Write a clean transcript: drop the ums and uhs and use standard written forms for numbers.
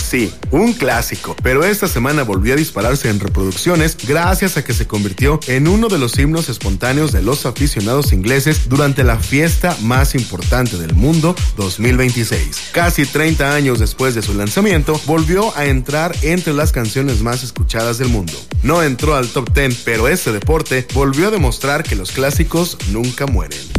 Sí, un clásico, pero esta semana volvió a dispararse en reproducciones gracias a que se convirtió en uno de los himnos espontáneos de los aficionados ingleses durante la fiesta más importante del mundo 2026. Casi 30 años después de su lanzamiento, volvió a entrar entre las canciones más escuchadas del mundo. No entró al top 10, pero este deporte volvió a demostrar que los clásicos nunca mueren.